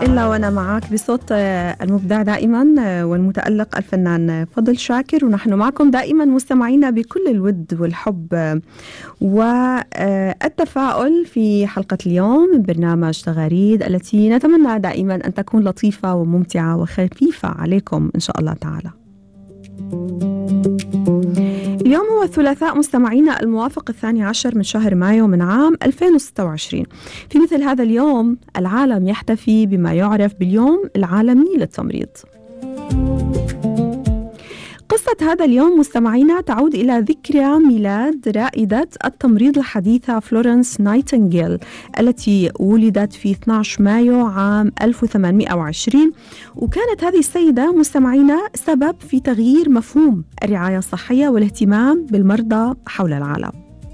إلا وأنا معك بصوت المبدع دائما والمتألق الفنان فضل شاكر، ونحن معكم دائما مستمعينا بكل الود والحب والتفاؤل في حلقة اليوم من برنامج تغاريد التي نتمنى دائما أن تكون لطيفة وممتعة وخفيفة عليكم إن شاء الله تعالى. اليوم هو الثلاثاء مستمعينا الموافق 12 من شهر مايو من عام 2026. في مثل هذا اليوم العالم يحتفي بما يعرف باليوم العالمي للتمريض. قصة هذا اليوم مستمعينا تعود إلى ذكرى ميلاد رائدة التمريض الحديثة فلورنس نايتنجيل التي ولدت في 12 مايو عام 1820، وكانت هذه السيدة مستمعينا سبب في تغيير مفهوم الرعاية الصحية والاهتمام بالمرضى حول العالم.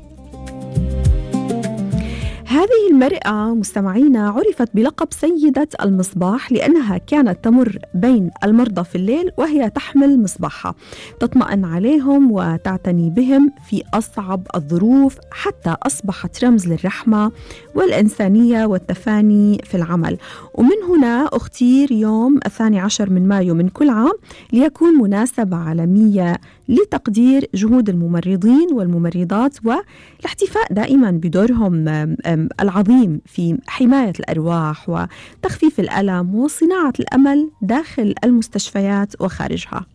هذه المرأة مستمعينا عرفت بلقب سيدة المصباح لأنها كانت تمر بين المرضى في الليل وهي تحمل مصباحها تطمئن عليهم وتعتني بهم في أصعب الظروف، حتى أصبحت رمز للرحمة والإنسانية والتفاني في العمل. ومن هنا اختير يوم 12 من مايو من كل عام ليكون مناسبة عالمية لتقدير جهود الممرضين والممرضات والاحتفاء دائما بدورهم العظيم في حماية الأرواح وتخفيف الألم وصناعة الأمل داخل المستشفيات وخارجها.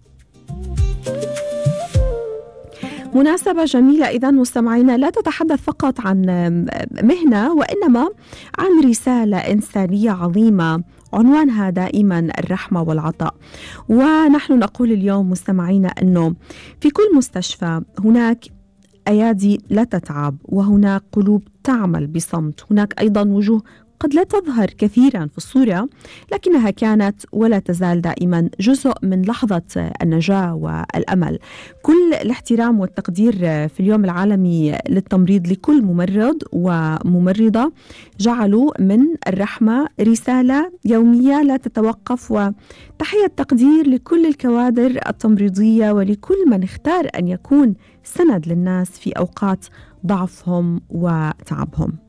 مناسبة جميلة إذن مستمعينا لا تتحدث فقط عن مهنة وإنما عن رسالة إنسانية عظيمة عنوانها دائما الرحمة والعطاء. ونحن نقول اليوم مستمعينا أنه في كل مستشفى هناك أيادي لا تتعب وهناك قلوب تعمل بصمت، هناك أيضا وجوه قد لا تظهر كثيرا في الصورة لكنها كانت ولا تزال دائما جزء من لحظة النجاة والأمل. كل الاحترام والتقدير في اليوم العالمي للتمريض لكل ممرض وممرضة جعلوا من الرحمة رسالة يومية لا تتوقف، وتحية تقدير لكل الكوادر التمريضية ولكل من اختار أن يكون سند للناس في أوقات ضعفهم وتعبهم.